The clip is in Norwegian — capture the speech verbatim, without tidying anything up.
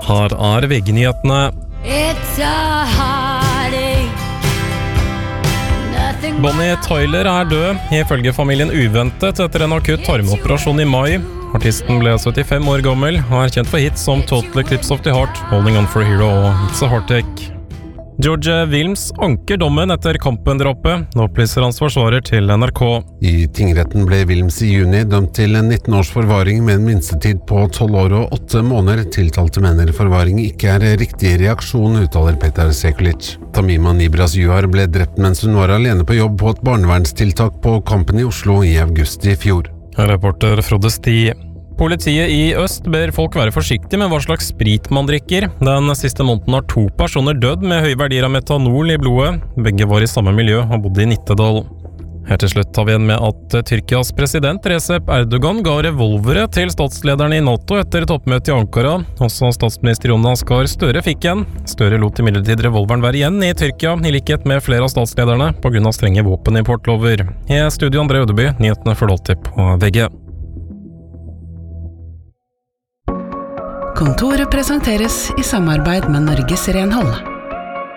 Her er V G-nyhetene. Bonnie Tyler er død, ifølge familien uventet etter en akutt tarmoperasjon i mai. Artisten ble syttifem år gammel, og er kjent for hits som Total Eclipse of the Heart, Holding On for a Hero og It's a Heartache. George Wilms anker dommen etter Kampen-drapet, nå opplyser hans forsvarer til N R K. I tingretten ble Wilms i juni dømt til nitten års forvaring med en minstetid på tolv år og åtte måneder. Tiltalte mener forvaring ikke er riktig reaksjon, uttaler Peter Sekulic. Tamima Nibras Juhar ble drept mens hun var alene på jobb på et barnevernstiltak på Kampen i Oslo i august i fjor. Reporter Frode Sti. Politiet i Øst ber folk være forsiktige med hva slags sprit man drikker. Den siste måneden har to personer dødd med høye verdier av metanol i blodet. Begge var i samme miljø og bodde i Nittedal. Her til slutt tar vi igjen med at Tyrkias president Recep Erdogan ga revolvere til statslederne i NATO etter toppmøtet i Ankara. Også statsminister Jonas Gahr Støre fikk en. Støre lot imidlertid revolveren være igjen i Tyrkia, i likhet med flere av statslederne, på grunn av strenge våpenimportlover. I studio André Ødeby, nyhetene følger alltid på V G. Kontoret presenteres i samarbeid med Norges Renhold.